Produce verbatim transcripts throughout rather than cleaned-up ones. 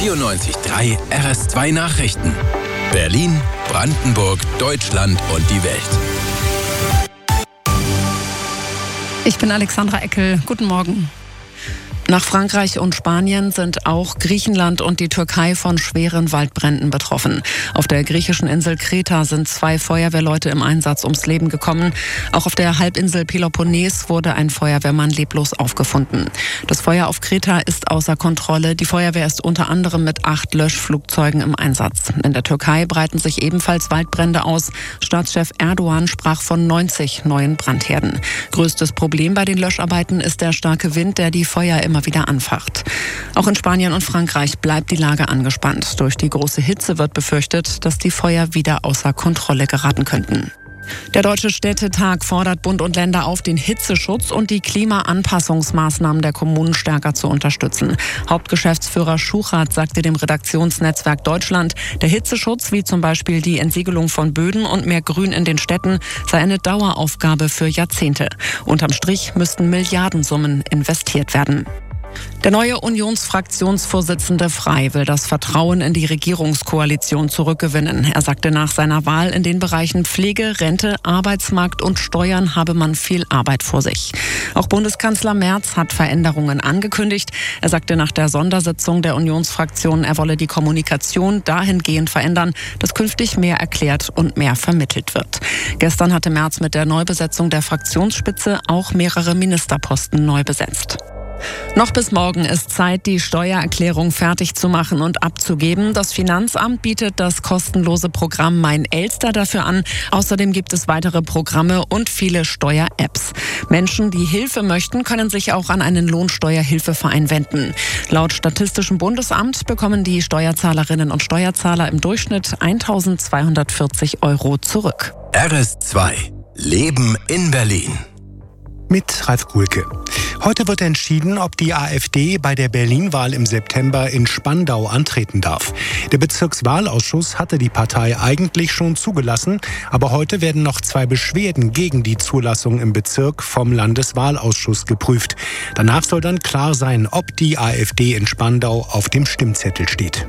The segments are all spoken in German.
vierundneunzig Komma drei R S zwei Nachrichten. Berlin, Brandenburg, Deutschland und die Welt. Ich bin Alexandra Eckel. Guten Morgen. Nach Frankreich und Spanien sind auch Griechenland und die Türkei von schweren Waldbränden betroffen. Auf der griechischen Insel Kreta sind zwei Feuerwehrleute im Einsatz ums Leben gekommen. Auch auf der Halbinsel Peloponnes wurde ein Feuerwehrmann leblos aufgefunden. Das Feuer auf Kreta ist außer Kontrolle. Die Feuerwehr ist unter anderem mit acht Löschflugzeugen im Einsatz. In der Türkei breiten sich ebenfalls Waldbrände aus. Staatschef Erdogan sprach von neunzig neuen Brandherden. Größtes Problem bei den Löscharbeiten ist der starke Wind, der die Feuer immer wieder anfacht. Auch in Spanien und Frankreich bleibt die Lage angespannt. Durch die große Hitze wird befürchtet, dass die Feuer wieder außer Kontrolle geraten könnten. Der Deutsche Städtetag fordert Bund und Länder auf, den Hitzeschutz und die Klimaanpassungsmaßnahmen der Kommunen stärker zu unterstützen. Hauptgeschäftsführer Schuchart sagte dem Redaktionsnetzwerk Deutschland, der Hitzeschutz, wie zum Beispiel die Entsiegelung von Böden und mehr Grün in den Städten, sei eine Daueraufgabe für Jahrzehnte. Unterm Strich müssten Milliardensummen investiert werden. Der neue Unionsfraktionsvorsitzende Frey will das Vertrauen in die Regierungskoalition zurückgewinnen. Er sagte nach seiner Wahl, in den Bereichen Pflege, Rente, Arbeitsmarkt und Steuern habe man viel Arbeit vor sich. Auch Bundeskanzler Merz hat Veränderungen angekündigt. Er sagte nach der Sondersitzung der Unionsfraktion, er wolle die Kommunikation dahingehend verändern, dass künftig mehr erklärt und mehr vermittelt wird. Gestern hatte Merz mit der Neubesetzung der Fraktionsspitze auch mehrere Ministerposten neu besetzt. Noch bis morgen ist Zeit, die Steuererklärung fertig zu machen und abzugeben. Das Finanzamt bietet das kostenlose Programm Mein Elster dafür an. Außerdem gibt es weitere Programme und viele Steuer-Apps. Menschen, die Hilfe möchten, können sich auch an einen Lohnsteuerhilfeverein wenden. Laut Statistischem Bundesamt bekommen die Steuerzahlerinnen und Steuerzahler im Durchschnitt eintausendzweihundertvierzig Euro zurück. R S zwei. Leben in Berlin. Mit Ralf Kuhlke. Heute wird entschieden, ob die AfD bei der Berlin-Wahl im September in Spandau antreten darf. Der Bezirkswahlausschuss hatte die Partei eigentlich schon zugelassen, aber heute werden noch zwei Beschwerden gegen die Zulassung im Bezirk vom Landeswahlausschuss geprüft. Danach soll dann klar sein, ob die AfD in Spandau auf dem Stimmzettel steht.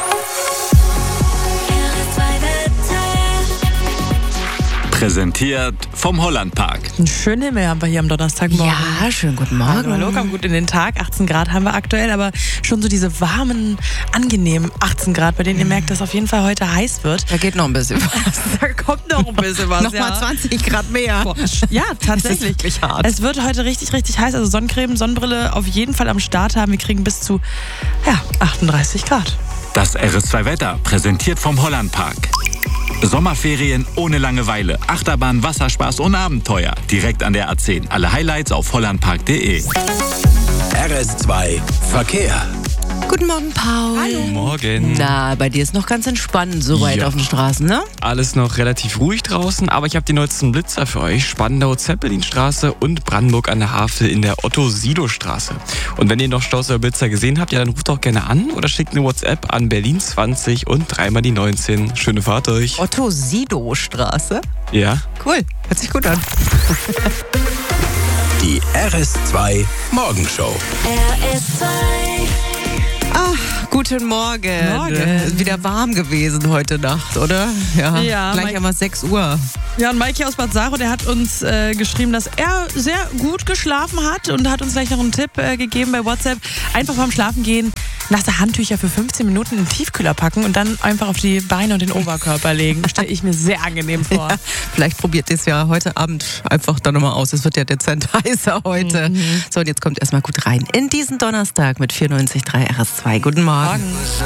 Präsentiert vom Hollandpark. Einen schönen Himmel haben wir hier am Donnerstagmorgen. Ja, schönen guten Morgen. Hallo, kommt gut in den Tag. achtzehn Grad haben wir aktuell, aber schon so diese warmen, angenehmen achtzehn Grad, bei denen ihr merkt, dass auf jeden Fall heute heiß wird. Da geht noch ein bisschen was. Da kommt noch ein bisschen was. Nochmal ja. zwanzig Grad mehr. Boah. Ja, tatsächlich. Das ist wirklich hart. Es wird heute richtig, richtig heiß. Also Sonnencreme, Sonnenbrille auf jeden Fall am Start haben. Wir kriegen bis zu ja, achtunddreißig Grad. Das R S zwei Wetter, präsentiert vom Hollandpark. Sommerferien ohne Langeweile, Achterbahn, Wasserspaß und Abenteuer. Direkt an der A zehn. Alle Highlights auf hollandpark punkt de. R S zwei Verkehr. Guten Morgen, Paul. Hallo. Morgen. Na, bei dir ist noch ganz entspannt soweit Ja. auf den Straßen, ne? Alles noch relativ ruhig draußen, aber ich habe die neuesten Blitzer für euch. Spandau, Zeppelinstraße und Brandenburg an der Havel in der Otto-Sido-Straße. Und wenn ihr noch Staus oder Blitzer gesehen habt, ja, dann ruft doch gerne an oder schickt eine WhatsApp an Berlin zwanzig und dreimal die neunzehn. Schöne Fahrt euch. Otto-Sido-Straße. Ja. Cool, hört sich gut an. Die R S zwei Morgenshow. R S zwei. Ach, guten Morgen. Morgen. Ist wieder warm gewesen heute Nacht, oder? Ja, Ja, gleich Mike- einmal sechs Uhr. Ja, und Maiki aus Bad Saro, der hat uns äh, geschrieben, dass er sehr gut geschlafen hat und hat uns gleich noch einen Tipp äh, gegeben bei WhatsApp. Einfach beim Schlafen gehen, nasse Handtücher für fünfzehn Minuten in den Tiefkühler packen und dann einfach auf die Beine und den Oberkörper legen. Stelle ich mir sehr angenehm vor. Ja, vielleicht probiert ihr es ja heute Abend einfach dann nochmal aus. Es wird ja dezent heißer heute. Mhm. So, und jetzt kommt erstmal gut rein in diesen Donnerstag mit vierundneunzig Komma drei R S zwei. Guten Morgen. Morgen.